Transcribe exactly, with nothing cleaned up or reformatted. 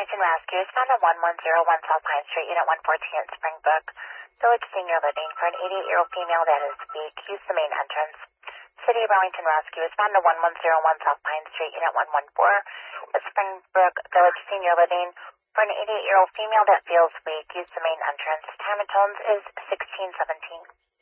Burlington Rescue is found at one one zero one South Pine Street, Unit one fourteen at Springbrook Village Senior Living. For an eighty-eight-year-old female that is weak, use the main entrance. City of Burlington Rescue is found at one one zero one South Pine Street, Unit one one four at Springbrook Village Senior Living. For an eighty-eight-year-old female that feels weak, use the main entrance. Time and tones is sixteen seventeen.